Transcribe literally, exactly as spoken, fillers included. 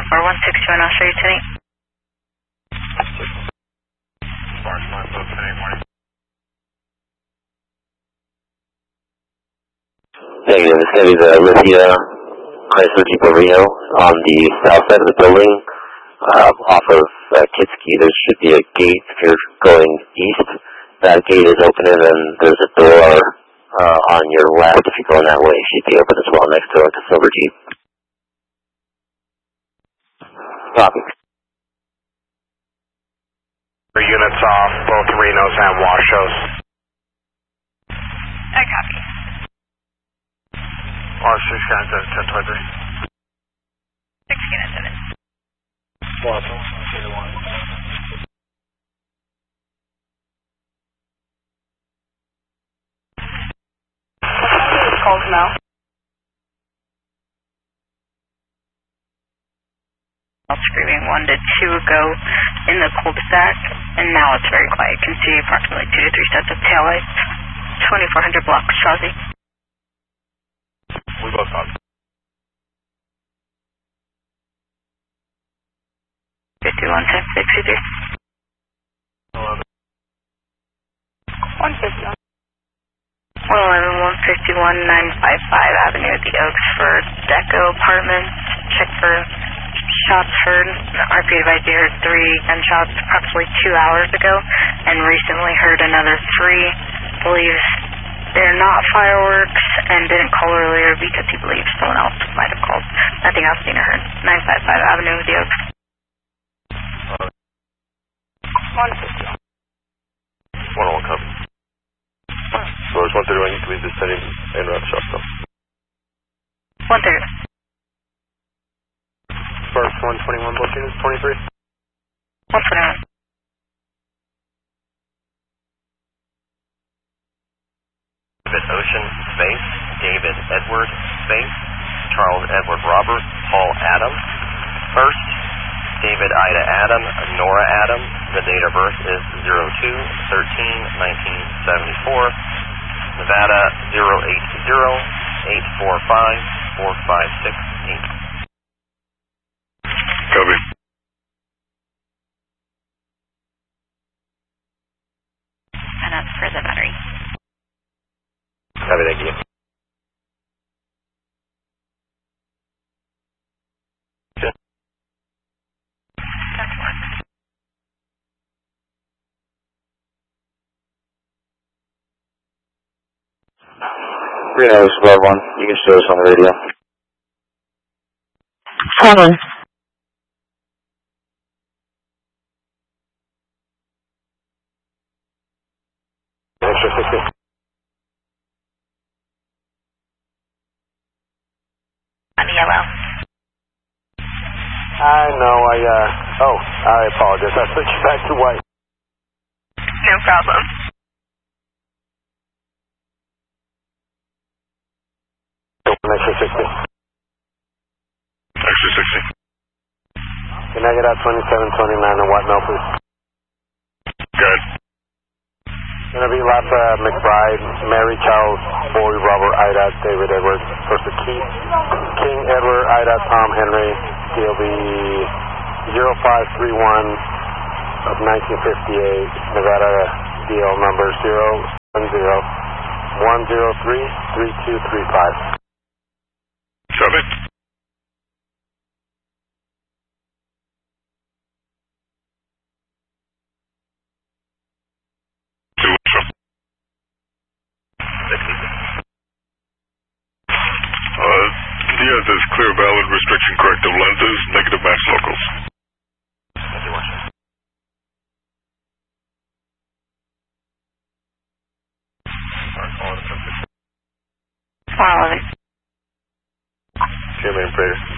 four one six two, and I'll show you tonight. Negative, it's going to be the Lithia Chrysler Jeep Rio on the south side of the building, uh, off of uh, Kitski. There should be a gate if you're going east. That gate is open, and then there's a door uh, on your left if you're going that way. It should be open as well next door to Silver Jeep. Copy. Units off, both Renos and Washos. I copy. Washoe, Shannon, ten twenty-three. sixteen and seven. Washoe, zero one. Calls now. Screaming one to two ago in the cul-de-sac, and now it's very quiet. You can see approximately two to three sets of taillights. twenty-four hundred block Shazi. We both talk. fifty-one ten sixty-three. eleven. one fifty-one. one eleven one fifty-one nine fifty-five Avenue of the Oaks for Deco Apartments. Check for shots heard. R P by Deer three gunshots approximately two hours ago, and recently heard another three. Believes they're not fireworks and didn't call earlier because he believes someone else might have called. Nothing else seen or heard. nine fifty-five Avenue of the Oaks. one fifty-one. one oh one copy. So there's one thirty-one, you can leave this setting and route shot though. one thirty. First one twenty-one booking is twenty-three. one twenty-one. David Ocean, space, David Edward, space, Charles Edward Robert, Paul Adam, first, David Ida Adam, Nora Adam, the date of birth is zero two thirteen nineteen seventy-four, Nevada zero eight zero eight four five four five six eight. Copy. And that's for the battery. Copy, thank you. Okay. That's one. Reno, this is Love One. You can show us on the radio. Seven. Extra sixty. On the yellow. I know, I, uh, oh, I apologize. I switched you back to white. No problem. Extra sixty. Extra sixty. Can I get out twenty-seven twenty-nine and what now, please? Good. Gonna be Lapa McBride, Mary Charles, Boy Robert, Ida, David Edward, First Keith, King Edward, Ida, Tom Henry, D L B zero five three one of nineteen fifty-eight, Nevada D L number zero one zero one zero three three two three five. Seven. Uh, Diaz is clear, valid, restriction, corrective lenses, negative match locals. Thank you, Washington. one eleven. Two main prayer.